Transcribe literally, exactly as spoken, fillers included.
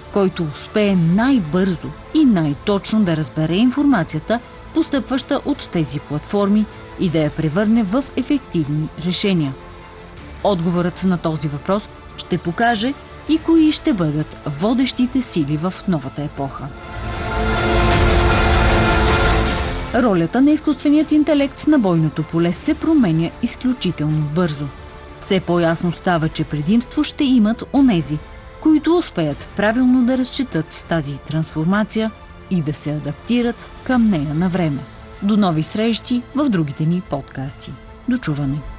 който успее най-бързо и най-точно да разбере информацията, постъпваща от тези платформи, и да я превърне в ефективни решения? Отговорът на този въпрос ще покаже и кои ще бъдат водещите сили в новата епоха. Ролята на изкуственият интелект на бойното поле се променя изключително бързо. Все по-ясно става, че предимство ще имат онези, които успеят правилно да разчетат тази трансформация и да се адаптират към нея на време. До нови срещи в другите ни подкасти. До чуване!